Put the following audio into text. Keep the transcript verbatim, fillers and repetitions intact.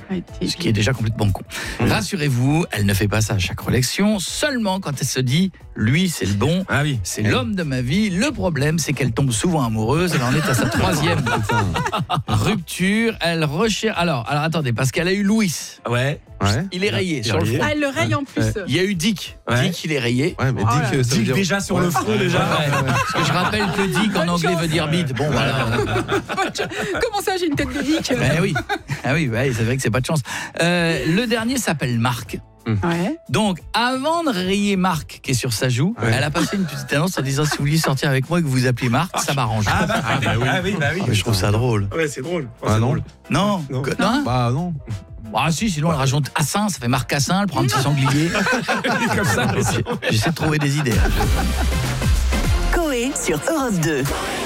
Ce qui est déjà complètement con. Mmh. Rassurez-vous, elle ne fait pas ça à chaque relation, seulement quand elle se dit « lui, c'est le bon, ah oui. c'est oui. l'homme de ma vie ». Le problème, c'est qu'elle tombe souvent amoureuse. Elle en est à sa troisième rupture. Elle recherche... Alors, alors, attendez, parce qu'elle a eu Louis. Ouais. Ouais. Il est rayé il sur rayé. le front. Ah, elle le raye en plus. Il y a eu Dick. Ouais. Dick, il est rayé. Ouais, mais Dick, oh, ça Dick dire... déjà sur ouais. le front, déjà. Ouais, ouais. Parce que je rappelle que Dick en anglais veut dire bite. Bon, voilà. Comment ça, j'ai une tête de Dick? Ben oui. Ah oui, ouais, c'est vrai que c'est pas de chance. Euh, le dernier s'appelle Marc. Ouais. Donc, avant de rayer Marc qui est sur sa joue, ouais. elle a passé une petite annonce en disant si vous vouliez sortir avec moi et que vous appelez Marc, ça m'arrange. Ah bah, ah bah oui, ah oui, bah oui. Ah, je trouve ça drôle. Ouais, c'est drôle. Ah, c'est drôle. Non. Non. Que, non. Bah non. Ah si, sinon elle rajoute Assin, ça fait Marc Cassin, elle prend un petit sanglier. Comme ça, j'essaie de trouver des idées. Coé sur Europe deux.